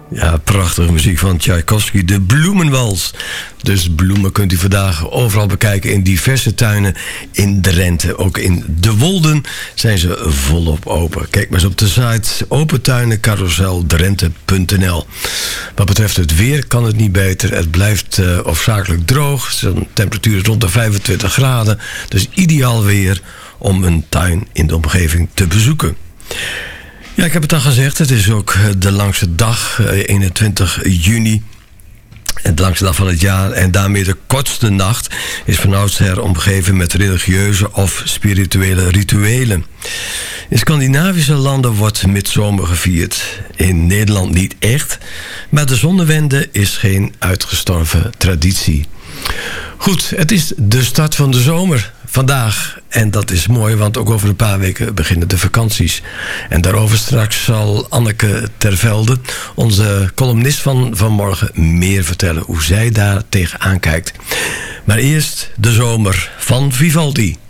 Ja, prachtige muziek van Tchaikovsky, de Bloemenwals. Dus bloemen kunt u vandaag overal bekijken in diverse tuinen in Drenthe. Ook in De Wolden zijn ze volop open. Kijk maar eens op de site opentuinencarouseldrenthe.nl. Wat betreft het weer kan het niet beter. Het blijft hoofdzakelijk droog. De temperatuur is rond de 25 graden. Dus ideaal weer om een tuin in de omgeving te bezoeken. Ja, ik heb het al gezegd. Het is ook de langste dag, 21 juni. De langste dag van het jaar en daarmee de kortste nacht is van oudsher omgeven met religieuze of spirituele rituelen. In Scandinavische landen wordt midzomer gevierd. In Nederland niet echt, maar de zonnewende is geen uitgestorven traditie. Goed, het is de start van de zomer vandaag. En dat is mooi, want ook over een paar weken beginnen de vakanties. En daarover straks zal Anneke Tervelde, onze columnist van vanmorgen, meer vertellen hoe zij daar tegenaan kijkt. Maar eerst de zomer van Vivaldi.